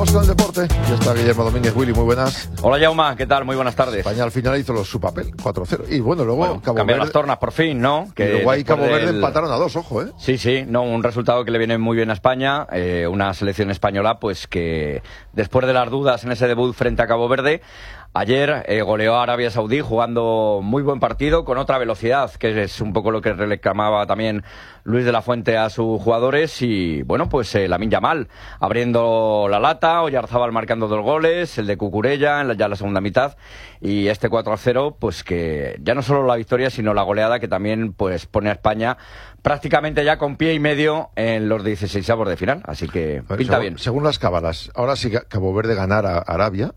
Vamos con el deporte. Ya está Guillermo Domínguez. Willy, muy buenas. Hola, Jaume, ¿qué tal? Muy buenas tardes. España al final hizo su papel, 4-0. Y bueno, luego Cabo cambiaron Verde, las tornas por fin, ¿no? Que Uruguay y Cabo Verde empataron a 2, ojo, ¿eh? Sí, no, un resultado que le viene muy bien a España. Una selección española, pues que después de las dudas en ese debut frente a Cabo Verde, ayer goleó a Arabia Saudí jugando muy buen partido con otra velocidad, que es un poco lo que reclamaba también Luis de la Fuente a sus jugadores. Y bueno, pues Lamine Yamal abriendo la lata, Oyarzábal marcando 2 goles, el de Cucurella ya en la segunda mitad, y este 4-0, pues que ya no solo la victoria sino la goleada, que también pues pone a España prácticamente ya con pie y medio en los 16avos de final, así que pinta bien. Según las cábalas, ahora si Cabo Verde ganara a Arabia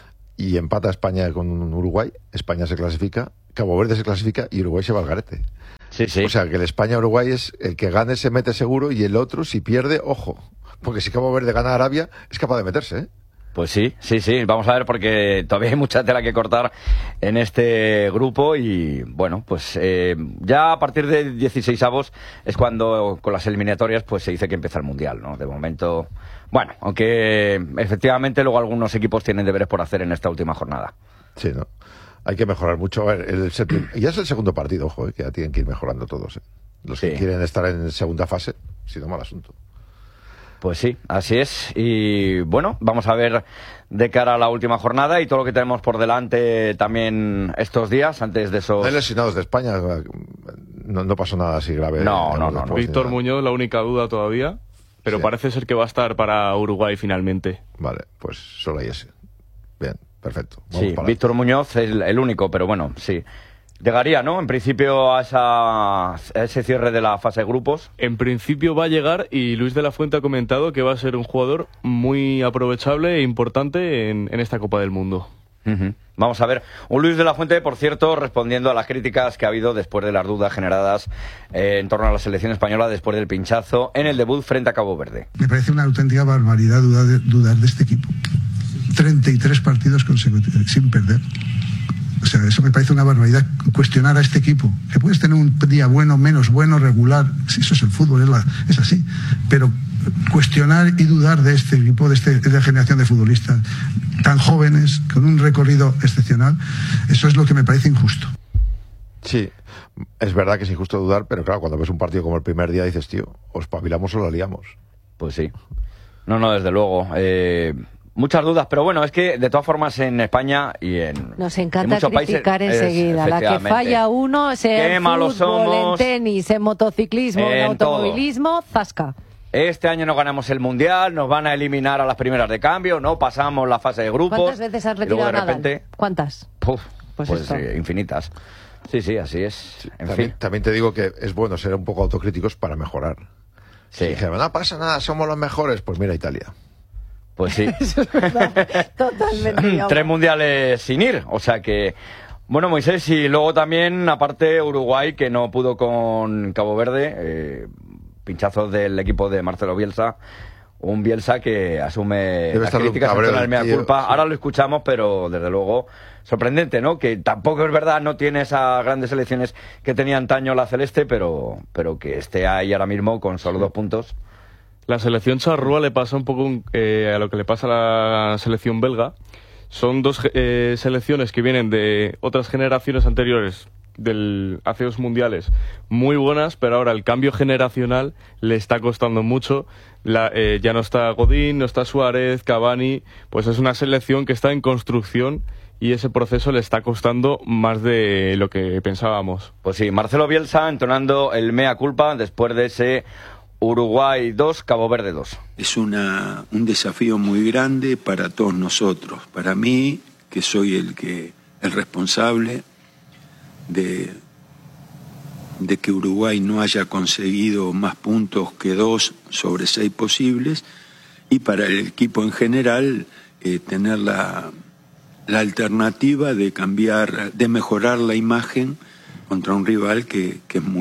y empata a España con Uruguay, España se clasifica, Cabo Verde se clasifica y Uruguay se va al garete. Sí. O sea, que el España-Uruguay es el que gane se mete seguro, y el otro, si pierde, ojo. Porque si Cabo Verde gana a Arabia, es capaz de meterse, ¿eh? Pues sí. Vamos a ver, porque todavía hay mucha tela que cortar en este grupo. Y bueno, pues ya a partir de 16avos es cuando con las eliminatorias pues se dice que empieza el Mundial, ¿no? De momento, bueno, aunque efectivamente luego algunos equipos tienen deberes por hacer en esta última jornada. Sí, ¿no? Hay que mejorar mucho. A ver, ya es el segundo partido, ojo, que ya tienen que ir mejorando todos, ¿eh? Los que quieren estar en segunda fase, si no, mal asunto. Pues sí, así es. Y bueno, vamos a ver de cara a la última jornada y todo lo que tenemos por delante también estos días, antes de esos... Hay lesionados de España, no pasó nada así grave. No. Víctor Muñoz, la única duda todavía, pero sí, parece ser que va a estar para Uruguay finalmente. Vale, pues solo hay ese. Bien, perfecto. Sí, Víctor Muñoz es el único, pero bueno, sí. Llegaría, ¿no? En principio a ese cierre de la fase de grupos. En principio va a llegar, y Luis de la Fuente ha comentado que va a ser un jugador muy aprovechable e importante en esta Copa del Mundo. Vamos a ver, un Luis de la Fuente, por cierto, respondiendo a las críticas que ha habido después de las dudas generadas en torno a la selección española después del pinchazo en el debut frente a Cabo Verde. Me parece una auténtica barbaridad dudar de este equipo. 33 partidos consecutivos sin perder. O sea, eso me parece una barbaridad, cuestionar a este equipo. Que puedes tener un día bueno, menos bueno, regular, si eso es el fútbol, es así. Pero cuestionar y dudar de este equipo, de esta generación de futbolistas tan jóvenes, con un recorrido excepcional, eso es lo que me parece injusto. Sí, es verdad que es injusto dudar, pero claro, cuando ves un partido como el primer día dices, tío, o espabilamos o lo liamos. Pues sí. No, desde luego. Muchas dudas, pero bueno, es que de todas formas en España y en nos encanta en criticar países, enseguida. La que falla uno, sea en fútbol, en tenis, en motociclismo, en automovilismo, zasca. Este año no ganamos el Mundial, nos van a eliminar a las primeras de cambio, no pasamos la fase de grupos. ¿Cuántas veces has retirado de repente, Nadal? ¿Cuántas? Pues infinitas. Sí, así es. Sí, también te digo que es bueno ser un poco autocríticos para mejorar. Sí. Si dijeron, no pasa nada, somos los mejores, pues mira Italia. Pues sí. Eso es verdad. Totalmente. 3 mundiales sin ir, o sea que... Bueno, Moisés, y luego también, aparte, Uruguay, que no pudo con Cabo Verde, pinchazos del equipo de Marcelo Bielsa, un Bielsa que asume las críticas en torno al mea culpa. Sí. Ahora lo escuchamos, pero desde luego sorprendente, ¿no? Que tampoco es verdad, no tiene esas grandes selecciones que tenía antaño la Celeste, pero que esté ahí ahora mismo con solo 2 puntos. La selección charrúa le pasa un poco a lo que le pasa a la selección belga. Son 2 selecciones que vienen de otras generaciones anteriores, hace 2 mundiales, muy buenas, pero ahora el cambio generacional le está costando mucho. Ya no está Godín, no está Suárez, Cavani, pues es una selección que está en construcción y ese proceso le está costando más de lo que pensábamos. Pues sí, Marcelo Bielsa entonando el mea culpa después de ese Uruguay 2, Cabo Verde 2. Es un desafío muy grande para todos nosotros. Para mí, que soy el responsable de que Uruguay no haya conseguido más puntos que 2 sobre 6 posibles, y para el equipo en general tener la alternativa de cambiar, de mejorar la imagen contra un rival que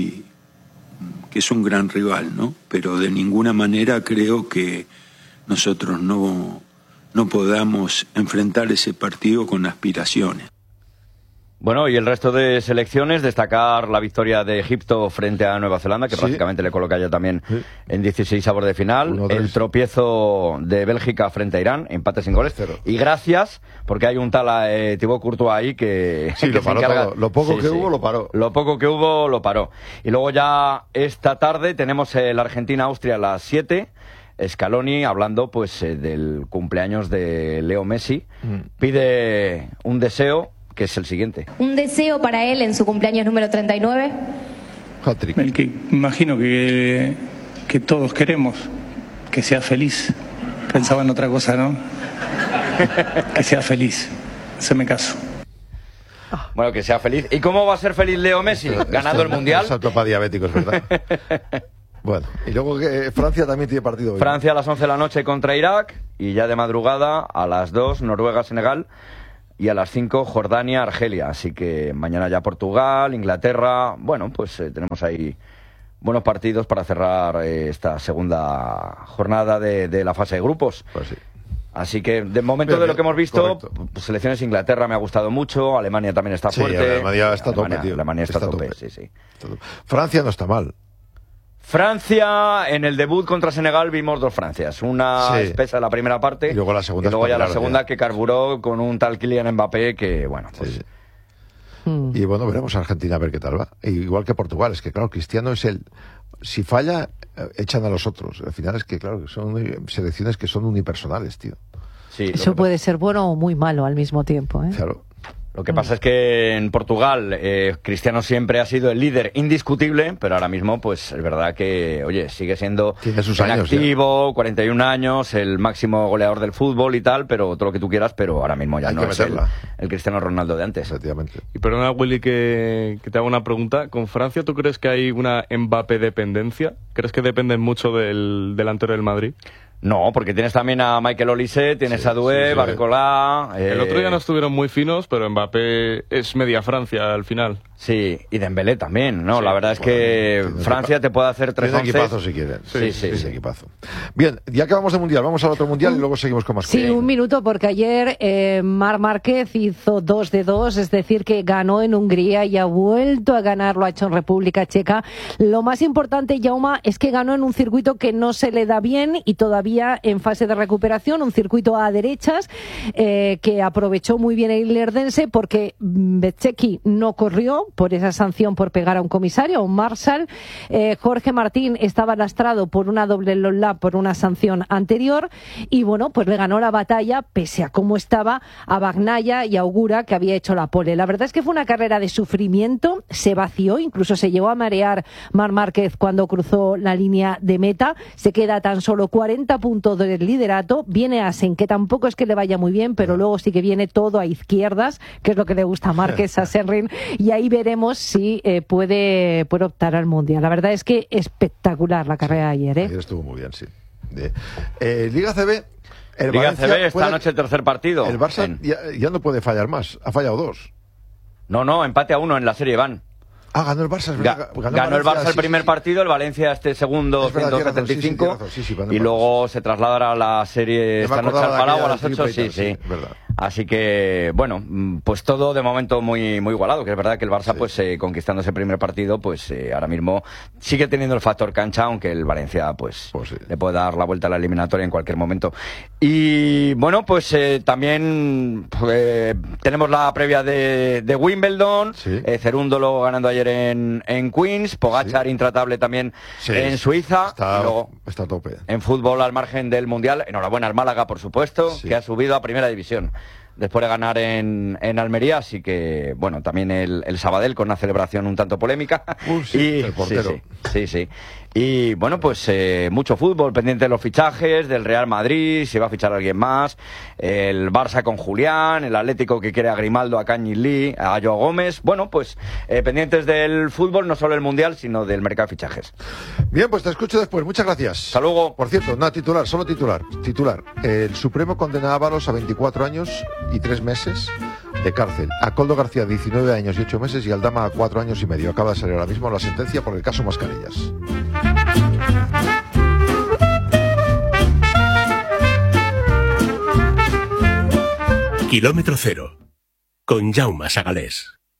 es un gran rival, ¿no? Pero de ninguna manera creo que nosotros no podamos enfrentar ese partido con aspiraciones. Bueno, y el resto de selecciones, destacar la victoria de Egipto frente a Nueva Zelanda, que prácticamente le coloca ya también en 16avos de final. El tropiezo de Bélgica frente a Irán, empate sin goles. Y gracias, porque hay un tal Thibaut Courtois ahí que... Sí, que lo paró todo. Lo poco que hubo, lo paró. Lo poco que hubo, lo paró. Y luego ya esta tarde tenemos la Argentina-Austria a las 7. Scaloni, hablando pues del cumpleaños de Leo Messi, pide un deseo, que es el siguiente. Un deseo para él en su cumpleaños número 39. Hat-trick. El que imagino que todos queremos, que sea feliz. Pensaba en otra cosa, ¿no? Que sea feliz. Se me caso. Bueno, que sea feliz. ¿Y cómo va a ser feliz Leo Messi? Ganando el Mundial. Salto para diabéticos, ¿verdad? Bueno, y luego que Francia también tiene partido hoy. Francia a las 11 de la noche contra Irak, y ya de madrugada a las 2 Noruega-Senegal, y a las 5 Jordania-Argelia. Así que mañana ya Portugal, Inglaterra. Bueno, pues tenemos ahí buenos partidos para cerrar esta segunda jornada de la fase de grupos. Pues sí. Así que, de momento, de lo que hemos visto, pues, selecciones Inglaterra me ha gustado mucho, Alemania también está fuerte. Alemania está a tope, tío. Alemania está a tope, sí. Francia no está mal. Francia, en el debut contra Senegal vimos dos Francias. Una espesa la primera parte, y luego la segunda, la segunda que carburó con un tal Kylian Mbappé que, bueno, pues... Sí. Y bueno, veremos a Argentina a ver qué tal va. Igual que Portugal, es que claro, Cristiano es el... Si falla, echan a los otros. Al final es que, claro, son selecciones que son unipersonales, tío. Sí, eso puede ser bueno o muy malo al mismo tiempo, ¿eh? Claro. Lo que pasa es que en Portugal Cristiano siempre ha sido el líder indiscutible, pero ahora mismo pues es verdad que, oye, sigue siendo activo, 41 años, el máximo goleador del fútbol y tal, pero todo lo que tú quieras, pero ahora mismo ya no es el Cristiano Ronaldo de antes. Efectivamente. Y perdona, Willy, que te hago una pregunta. ¿Con Francia tú crees que hay una Mbappé dependencia? ¿Crees que dependen mucho del delantero del Madrid? No, porque tienes también a Michael Olise, tienes a Doué, Barcola... El otro día no estuvieron muy finos, pero Mbappé es media Francia al final. Sí, y Dembélé también, ¿no? La verdad es que Francia te puede hacer 3-11. Equipazo si quieren. Sí. Equipazo. Bien, ya que vamos de Mundial, vamos al otro Mundial y luego seguimos con más cosas. Sí, un minuto, porque ayer Marc Márquez hizo 2-2, es decir, que ganó en Hungría y ha vuelto a ganar, lo ha hecho en República Checa. Lo más importante, Jaume, es que ganó en un circuito que no se le da bien y todavía en fase de recuperación, un circuito a derechas que aprovechó muy bien el lerdense, porque Bezzecchi no corrió por esa sanción por pegar a un comisario, a un Marshall. Jorge Martín estaba lastrado por una doble long lap por una sanción anterior y bueno, pues le ganó la batalla pese a cómo estaba a Bagnaia y a Augura, que había hecho la pole. La verdad es que fue una carrera de sufrimiento, se vació, incluso se llegó a marear Marc Márquez cuando cruzó la línea de meta, se queda a tan solo 40 puntos del liderato, viene Asen, que tampoco es que le vaya muy bien, pero luego sí que viene todo a izquierdas, que es lo que le gusta a Márquez, a Senrin, y ahí veremos si puede optar al Mundial. La verdad es que espectacular la carrera de ayer, ¿eh? Ayer estuvo muy bien, sí. Liga CB. Liga CB, esta noche el tercer partido. El Barça ya no puede fallar más, ha fallado 2. No, empate a 1 en la Serie Van. Ganó el Barça. Ganó el Barça el primer partido, el Valencia este segundo, 175, y luego se trasladará a la serie esta noche al Palau a las 8, sí. Así que, bueno, pues todo de momento muy igualado, que es verdad que el Barça, pues conquistando ese primer partido, pues ahora mismo sigue teniendo el factor cancha, aunque el Valencia, pues le puede dar la vuelta a la eliminatoria en cualquier momento. Y, bueno, pues también tenemos la previa de Wimbledon, Cerúndolo ganando ayer en Queens, Pogačar intratable también en Suiza. Está a tope. En fútbol, al margen del Mundial, enhorabuena al Málaga, por supuesto, que ha subido a Primera División después de ganar en Almería, así que, bueno, también el Sabadell con una celebración un tanto polémica. El portero. Sí. Y, bueno, pues mucho fútbol, pendiente de los fichajes, del Real Madrid, si va a fichar a alguien más, el Barça con Julián, el Atlético que quiere a Grimaldo, a Kangin Lee, a Joao Gómez. Bueno, pues pendientes del fútbol, no solo el Mundial, sino del mercado de fichajes. Bien, pues te escucho después. Muchas gracias. Hasta luego. Por cierto, solo titular. El Supremo condena a Ábalos a 24 años y 3 meses de cárcel. A Koldo García 19 años y 8 meses y Aldama a 4 años y medio. Acaba de salir ahora mismo la sentencia por el caso Mascarillas. Kilómetro cero, con Jaume Sagalés.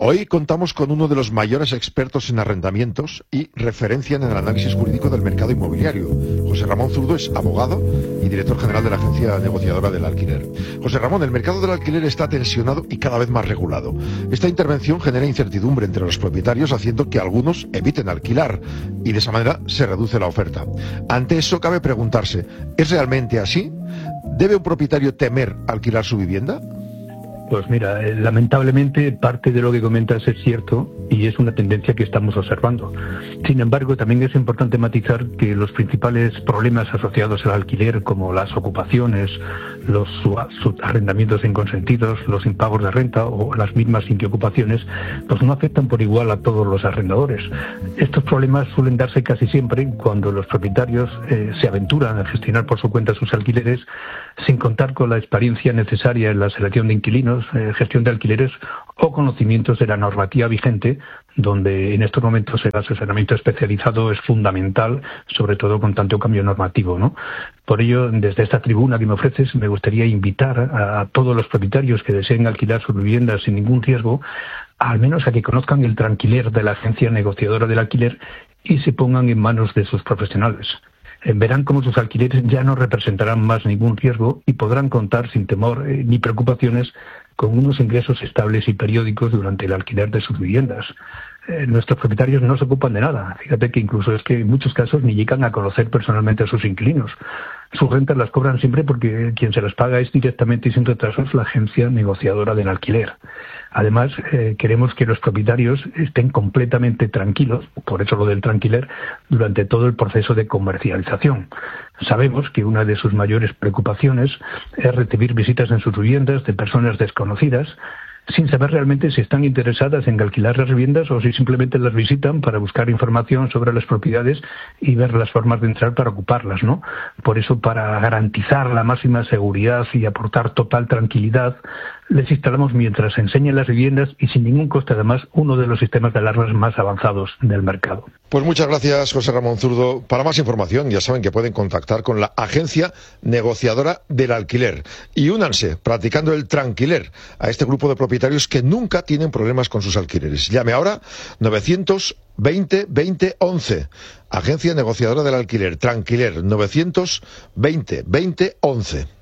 Hoy contamos con uno de los mayores expertos en arrendamientos y referencia en el análisis jurídico del mercado inmobiliario. José Ramón Zurdo es abogado y director general de la Agencia Negociadora del Alquiler. José Ramón, el mercado del alquiler está tensionado y cada vez más regulado. Esta intervención genera incertidumbre entre los propietarios, haciendo que algunos eviten alquilar y de esa manera se reduce la oferta. Ante eso cabe preguntarse, ¿es realmente así? ¿Debe un propietario temer alquilar su vivienda? Pues mira, lamentablemente parte de lo que comentas es cierto y es una tendencia que estamos observando. Sin embargo, también es importante matizar que los principales problemas asociados al alquiler, como las ocupaciones, los arrendamientos inconsentidos, los impagos de renta o las mismas inquiocupaciones, pues no afectan por igual a todos los arrendadores. Estos problemas suelen darse casi siempre cuando los propietarios se aventuran a gestionar por su cuenta sus alquileres sin contar con la experiencia necesaria en la selección de inquilinos, gestión de alquileres o conocimientos de la normativa vigente, donde en estos momentos el asesoramiento especializado es fundamental, sobre todo con tanto cambio normativo, ¿no? Por ello, desde esta tribuna que me ofreces, me gustaría invitar a todos los propietarios que deseen alquilar sus viviendas sin ningún riesgo, al menos a que conozcan el tranquiler de la Agencia Negociadora del Alquiler y se pongan en manos de sus profesionales. Verán cómo sus alquileres ya no representarán más ningún riesgo y podrán contar sin temor ni preocupaciones con unos ingresos estables y periódicos durante el alquiler de sus viviendas. Nuestros propietarios no se ocupan de nada. Fíjate que incluso es que en muchos casos ni llegan a conocer personalmente a sus inquilinos. Sus rentas las cobran siempre porque quien se las paga es directamente y sin retrasos la Agencia Negociadora del Alquiler. Además, queremos que los propietarios estén completamente tranquilos, por eso lo del tranquiler, durante todo el proceso de comercialización. Sabemos que una de sus mayores preocupaciones es recibir visitas en sus viviendas de personas desconocidas, sin saber realmente si están interesadas en alquilar las viviendas o si simplemente las visitan para buscar información sobre las propiedades y ver las formas de entrar para ocuparlas, ¿no? Por eso, para garantizar la máxima seguridad y aportar total tranquilidad, les instalamos mientras enseñan las viviendas y sin ningún coste además uno de los sistemas de alarmas más avanzados del mercado. Pues muchas gracias, José Ramón Zurdo. Para más información ya saben que pueden contactar con la Agencia Negociadora del Alquiler y únanse practicando el tranquiler a este grupo de propietarios que nunca tienen problemas con sus alquileres. Llame ahora 920 20 11. Agencia Negociadora del Alquiler, Tranquiler 920 20 11.